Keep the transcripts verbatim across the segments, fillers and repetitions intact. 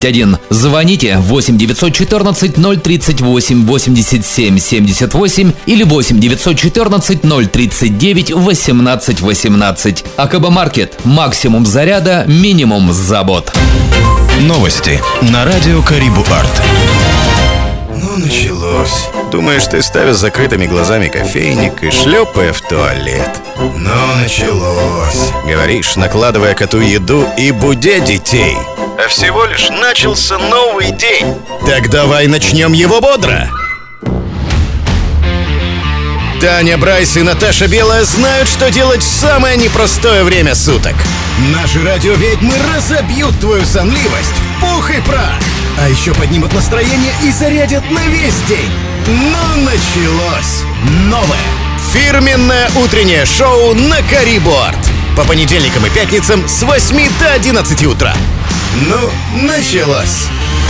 один. Звоните восемь девятьсот четырнадцать ноль тридцать восемь восемьдесят семь семьдесят восемь или восемь девятьсот четырнадцать ноль тридцать девять восемнадцать восемнадцать. АКБ Маркет. Максимум заряда, минимум забот. Новости на радио Карибу Арт. Ну, началось. Думаешь, ты ставишь закрытыми глазами кофейник и шлепая в туалет. Ну, началось. Говоришь, накладывая коту еду и будя детей. А всего лишь начался новый день. Так давай начнем его бодро. Таня Брайс и Наташа Белая знают, что делать в самое непростое время суток. Наши радиоведьмы разобьют твою сонливость в пух и прах. А еще поднимут настроение и зарядят на весь день. Ну, началось новое фирменное утреннее шоу на Карибу Арт. По понедельникам и пятницам с восьми до одиннадцати утра. Ну, началось.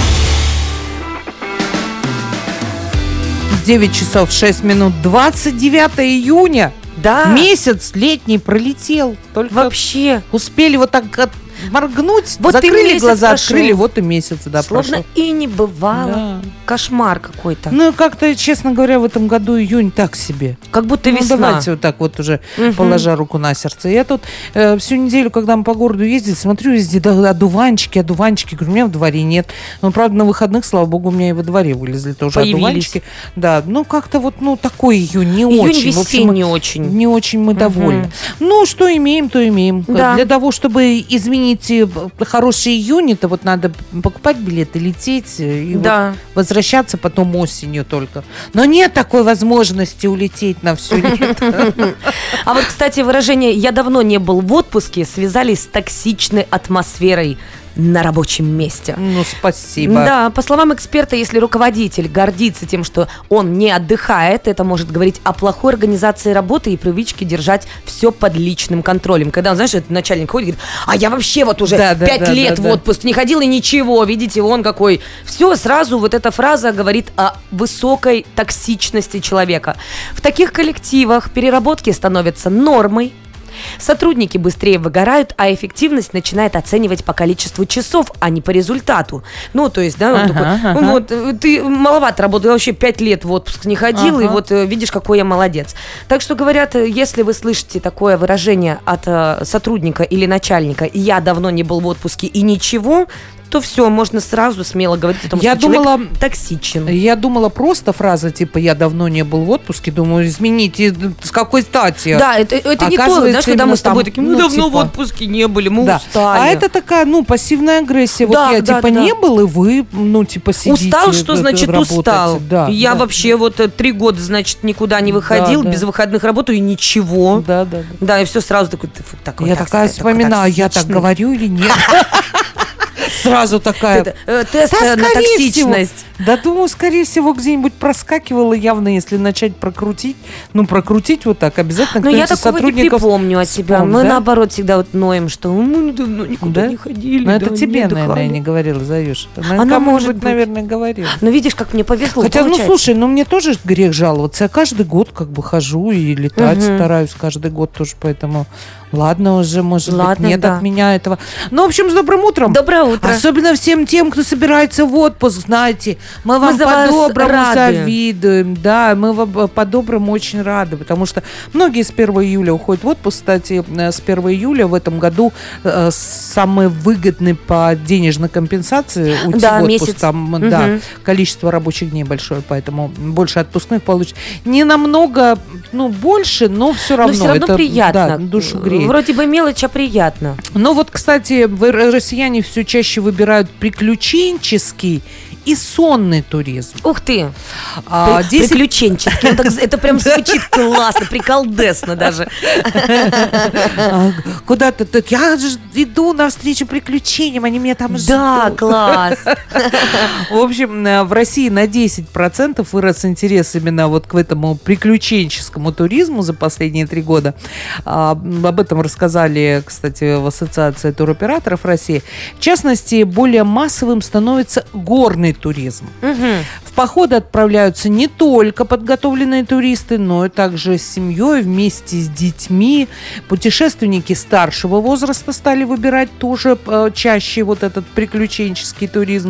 девять часов шесть минут, двадцать девятого июня. Да. Месяц летний пролетел. Только вообще успели вот так от... моргнуть, вот закрыли глаза, прошел. открыли, вот и месяц, да, словно прошел. и не бывало. Да. Кошмар какой-то. Ну, как-то, честно говоря, в этом году июнь так себе. Как будто ну, весна. Давайте вот так вот уже, угу. положа руку на сердце. Я тут э, всю неделю, когда мы по городу ездили, смотрю везде да, одуванчики, одуванчики. Говорю, у меня в дворе нет. Но, правда, на выходных, слава богу, у меня и во дворе вылезли тоже Появились. одуванчики. Да, ну, как-то вот, ну, такой июнь не июнь очень. В общем, не очень. Не очень мы довольны. Угу. Ну, что имеем, то имеем. Да. Для того, чтобы изменить хороший июнь, это вот надо покупать билеты, лететь и да. вот возвращаться потом осенью только. Но нет такой возможности улететь на все лето. А вот, кстати, выражение «я давно не был в отпуске» связали с токсичной атмосферой на рабочем месте. Ну, спасибо. Да, по словам эксперта, если руководитель гордится тем, что он не отдыхает, это может говорить о плохой организации работы и привычке держать все под личным контролем. Когда, знаешь, этот начальник ходит и говорит, а я вообще вот уже да, да, пять да, лет да, в да. отпуск не ходил и ничего, видите, он какой. Все, сразу вот эта фраза говорит о высокой токсичности человека. В таких коллективах переработки становятся нормой. Сотрудники быстрее выгорают, а эффективность начинает оценивать по количеству часов, а не по результату. Ну, то есть, да, он ага, такой, ага. вот, ты маловато работал, я вообще пять лет в отпуск не ходил, ага. и вот видишь, какой я молодец. Так что говорят, если вы слышите такое выражение от э, сотрудника или начальника, я давно не был в отпуске и ничего, то все, можно сразу смело говорить о том, я что думала, человек токсичен. Я думала просто фраза типа «я давно не был в отпуске», думаю, измените, с какой стати? Да, это, это не то, знаешь, когда мы с тобой такие, мы ну, давно типа, в отпуске не были, мы да. устали. А это такая, ну, пассивная агрессия. Вот да, я да, типа да. не был, и вы, ну, типа сидите. Устал, что значит работаете. устал? Да, я да. вообще вот три года, значит, никуда не выходил, да, да. без выходных работаю, и ничего. Да, да, да. Да, и все сразу такой, такой я такая вспоминаю, я так говорю или нет? Сразу такая. Это, э, тест да, на токсичность. Всего, да, думаю, скорее всего, где-нибудь проскакивала явно, если начать прокрутить. Ну, прокрутить вот так обязательно. Но я такого сотрудников не припомню от себя. вспомнит, Мы, да? наоборот, всегда вот ноем, что мы давно никуда да? не ходили. Но да, это тебе, не наверное, не говорила, Заюш. Она может быть, наверное, говорила. Но видишь, как мне повезло. Хотя, получается. ну, слушай, ну, мне тоже грех жаловаться. Я каждый год как бы хожу и летать угу. стараюсь каждый год тоже, поэтому... Ладно уже, может Ладно, быть, нет да. от меня этого. Ну, в общем, с добрым утром. Доброе утро. Особенно всем тем, кто собирается в отпуск, знаете. Мы вам Мы по-доброму завидуем. Да, мы вам по-доброму очень рады, потому что многие с первого июля уходят в отпуск. Кстати, с первого июля в этом году э, самый выгодный по денежной компенсации уйти да, в отпуск. Месяц. Там, угу. да, количество рабочих дней большое, поэтому больше отпускных получится. Не намного, ну, больше, но все равно. Но все равно это, приятно. Да, душу греет. Вроде бы мелочь, а приятно. Ну вот, кстати, россияне все чаще выбирают приключенческий и сонный туризм. Ух ты! А, десять... Приключенческий. Это прям звучит классно, приколдесно даже. Куда-то, я же иду навстречу приключениям, они меня там ждут. Да, класс. В общем, в России на десять процентов вырос интерес именно вот к этому приключенческому туризму за последние три года. Об этом рассказали, кстати, в Ассоциации туроператоров России. В частности, более массовым становится горный культурный туризм. Угу. В походы отправляются не только подготовленные туристы, но и также с семьей, вместе с детьми. Путешественники старшего возраста стали выбирать тоже э, чаще вот этот приключенческий туризм.